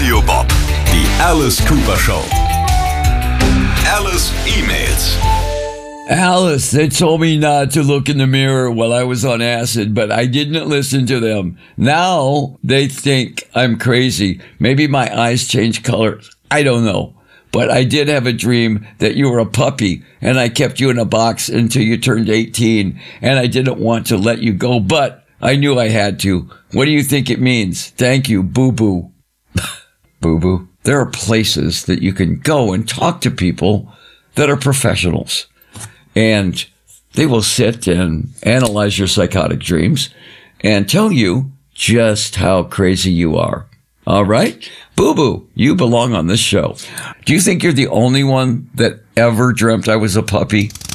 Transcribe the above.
Radio Bob. Die Alice Cooper Show. Alice E-Mails. Alice, they told me not to look in the mirror while I was on acid, but I didn't listen to them. Now they think I'm crazy. Maybe my eyes change colors. I don't know. But I did have a dream that you were a puppy and I kept you in a box until you turned 18 and I didn't want to let you go, but I knew I had to. What do you think it means? Thank you, boo-boo. Boo-boo. There are places that you can go and talk to people that are professionals. And they will sit and analyze your psychotic dreams and tell you just how crazy you are. All right? Boo-boo, you belong on this show. Do you think you're the only one that ever dreamt I was a puppy?